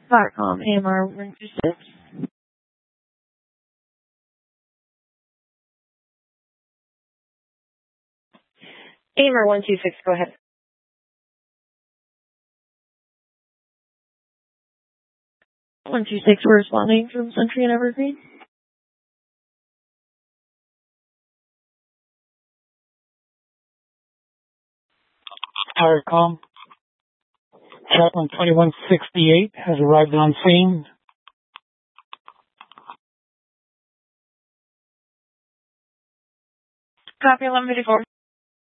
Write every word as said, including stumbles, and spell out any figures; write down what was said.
Viacom, A M R one two six. A M R one two six, go ahead. one two six, we're responding from Century and Evergreen. Viacom, Chaplain twenty-one sixty-eight has arrived on scene. Copy eleven fifty-four.